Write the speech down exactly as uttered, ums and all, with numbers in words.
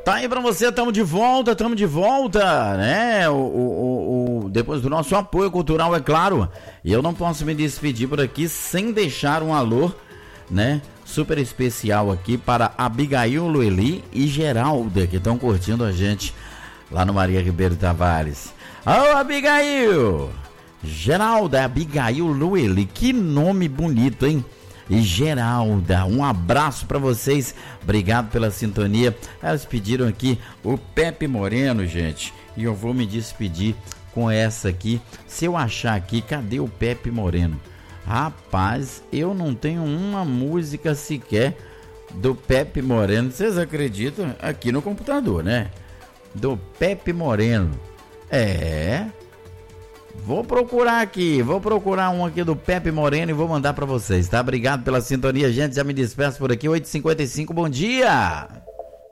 Tá aí pra você, tamo de volta, tamo de volta, né? O, o, o, depois do nosso apoio cultural, é claro. E eu não posso me despedir por aqui sem deixar um alô, né? Super especial aqui para Abigail Lueli e Geralda, que estão curtindo a gente lá no Maria Ribeiro Tavares. Ô, Abigail! Geralda, Abigail Lueli, que nome bonito, hein? E Geralda, um abraço para vocês, obrigado pela sintonia. Elas pediram aqui o Pepe Moreno, gente, e eu vou me despedir com essa aqui. Se eu achar aqui, cadê o Pepe Moreno? Rapaz, eu não tenho uma música sequer do Pepe Moreno, vocês acreditam? Aqui no computador, né? Do Pepe Moreno. É... Vou procurar aqui, vou procurar um aqui do Pepe Moreno e vou mandar pra vocês, tá? Obrigado pela sintonia, gente, já me despeço por aqui, oito e cinquenta e cinco, bom dia!